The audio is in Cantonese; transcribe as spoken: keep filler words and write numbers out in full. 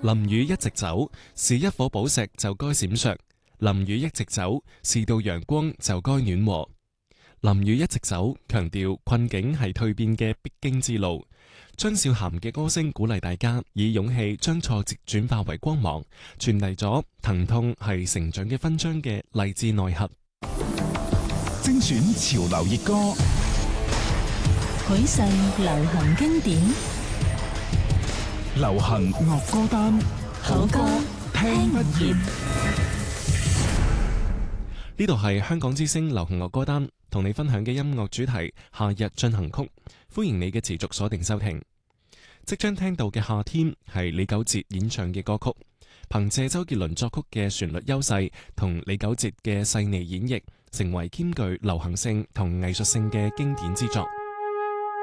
淋雨一直走，是一顆寶石就該閃爍；淋雨一直走，是道陽光就該暖和。淋雨一直走，強調困境係蛻變嘅必經之路。張韶涵嘅歌聲鼓勵大家以勇氣將挫折轉化為光芒，傳遞咗疼痛係成長嘅勳章嘅勵志內核。 精選潮流熱歌， 許世流行經典， 流行樂歌單， 好歌聽不厭。 呢度係香港之聲流行樂歌單，同你分享嘅音樂主題夏日進行曲，歡迎你嘅持續鎖定收聽。即將聽到嘅夏天係李玖哲演唱嘅歌曲，憑借周杰倫作曲嘅旋律優勢同李玖哲嘅細膩演繹，成為兼具流行性同藝術性嘅經典之作。